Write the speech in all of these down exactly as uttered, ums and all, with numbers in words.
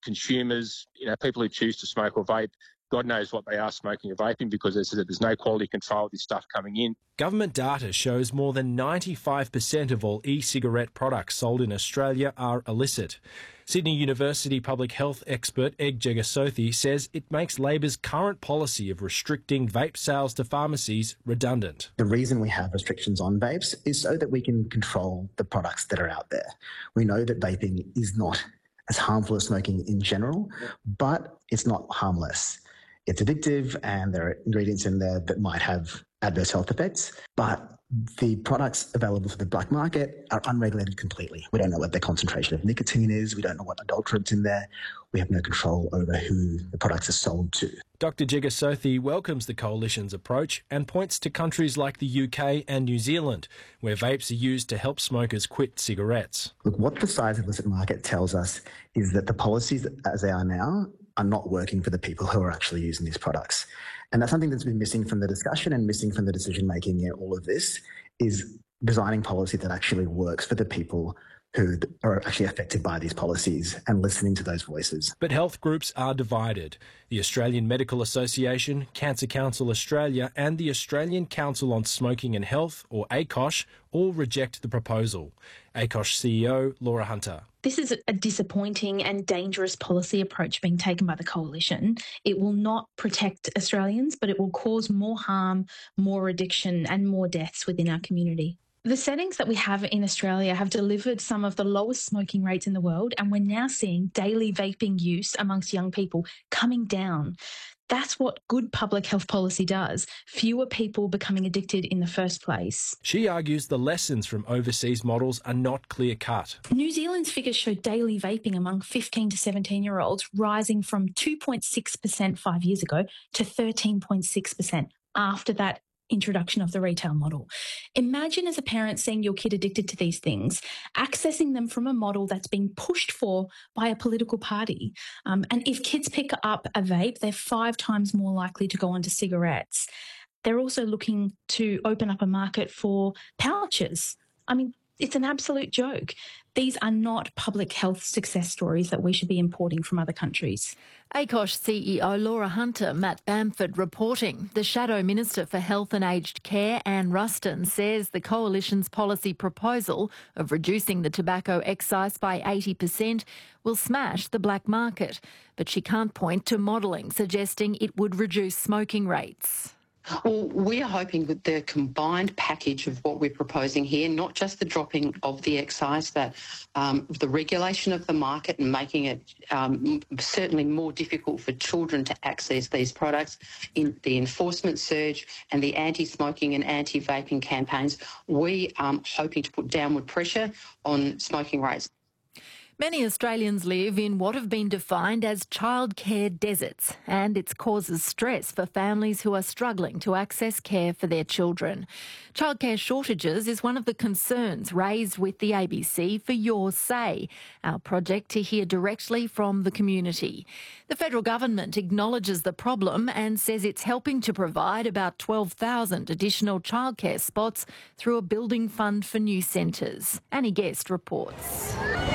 consumers, you know, people who choose to smoke or vape, God knows what they are smoking or vaping, because there's, there's no quality control of this stuff coming in. Government data shows more than ninety-five percent of all e-cigarette products sold in Australia are illicit. Sydney University public health expert Eg Jegasothi says it makes Labor's current policy of restricting vape sales to pharmacies redundant. The reason we have restrictions on vapes is so that we can control the products that are out there. We know that vaping is not as harmful as smoking in general, but it's not harmless. It's addictive and there are ingredients in there that might have adverse health effects, but the products available for the black market are unregulated completely. We don't know what the concentration of nicotine is. We don't know what adulterants in there. We have no control over who the products are sold to. Doctor Jegasothi welcomes the Coalition's approach and points to countries like the U K and New Zealand, where vapes are used to help smokers quit cigarettes. Look, what the size of the illicit market tells us is that the policies as they are now are not working for the people who are actually using these products. And that's something that's been missing from the discussion and missing from the decision-making in all of this, is designing policy that actually works for the people who are actually affected by these policies and listening to those voices. But health groups are divided. The Australian Medical Association, Cancer Council Australia and the Australian Council on Smoking and Health, or A C O S H, all reject the proposal. A C O S H C E O Laura Hunter. This is a disappointing and dangerous policy approach being taken by the Coalition. It will not protect Australians, but it will cause more harm, more addiction and more deaths within our community. The settings that we have in Australia have delivered some of the lowest smoking rates in the world, and we're now seeing daily vaping use amongst young people coming down. That's what good public health policy does. Fewer people becoming addicted in the first place. She argues the lessons from overseas models are not clear-cut. New Zealand's figures show daily vaping among fifteen to seventeen-year-olds rising from two point six percent five years ago to thirteen point six percent after that introduction of the retail model. Imagine as a parent seeing your kid addicted to these things, accessing them from a model that's being pushed for by a political party. Um, and if kids pick up a vape, they're five times more likely to go onto cigarettes. They're also looking to open up a market for pouches. I mean, it's an absolute joke. These are not public health success stories that we should be importing from other countries. A C O S H C E O Laura Hunter, Matt Bamford reporting. The Shadow Minister for Health and Aged Care, Anne Ruston, says the Coalition's policy proposal of reducing the tobacco excise by eighty percent will smash the black market. But she can't point to modelling suggesting it would reduce smoking rates. Well, we are hoping with the combined package of what we're proposing here, not just the dropping of the excise, but um, the regulation of the market and making it um, certainly more difficult for children to access these products, in the enforcement surge and the anti-smoking and anti-vaping campaigns, we are um, hoping to put downward pressure on smoking rates. Many Australians live in what have been defined as childcare deserts, and it causes stress for families who are struggling to access care for their children. Childcare shortages is one of the concerns raised with the A B C for Your Say, our project to hear directly from the community. The federal government acknowledges the problem and says it's helping to provide about twelve thousand additional childcare spots through a building fund for new centres. Annie Guest reports.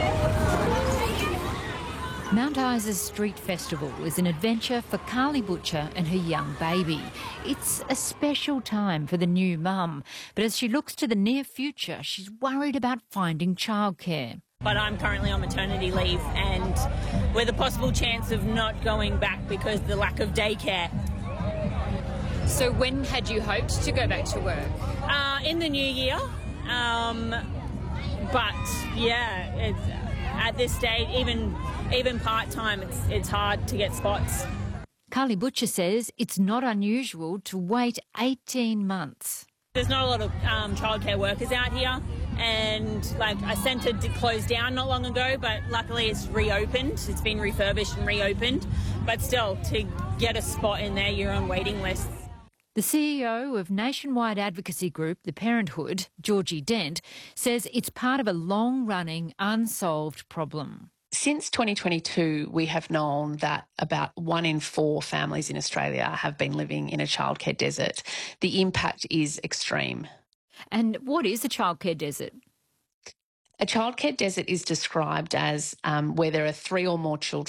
Mount Isa's Street Festival is an adventure for Carly Butcher and her young baby. It's a special time for the new mum, but as she looks to the near future, she's worried about finding childcare. But I'm currently on maternity leave and with a possible chance of not going back because of the lack of daycare. So when had you hoped to go back to work? Uh, in the new year. Um, but, yeah, it's, at this stage, even even part-time, it's, it's hard to get spots. Carly Butcher says it's not unusual to wait eighteen months. There's not a lot of um, childcare workers out here, and like a centre did close down not long ago, but luckily it's reopened. It's been refurbished and reopened, but still, to get a spot in there, you're on waiting lists. The C E O of nationwide advocacy group The Parenthood, Georgie Dent, says it's part of a long-running, unsolved problem. Since twenty twenty-two, we have known that about one in four families in Australia have been living in a childcare desert. The impact is extreme. And what is a childcare desert? A childcare desert is described as um, where there are three or more children